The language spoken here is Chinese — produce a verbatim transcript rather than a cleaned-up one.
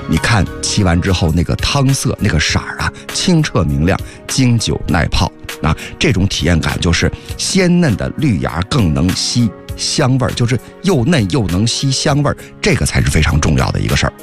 你看沏完之后那个汤色那个色儿啊，清澈明亮，经久耐泡啊，这种体验感就是鲜嫩的绿芽更能吸香味儿，就是又嫩又能吸香味儿，这个才是非常重要的一个事儿。